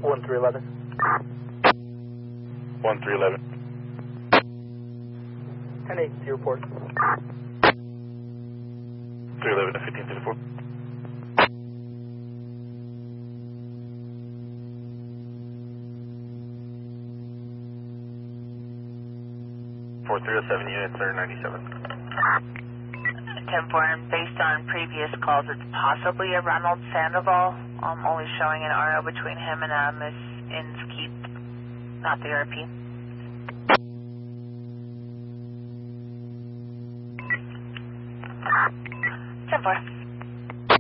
1311. 1311. 10-8 to your report. 311 to 1534. 4307 units are 97. 10-4, based on previous calls, it's possibly a Ronald Sandoval. Only showing an RO between him and Miss Inskeep, not the RP. 10-4.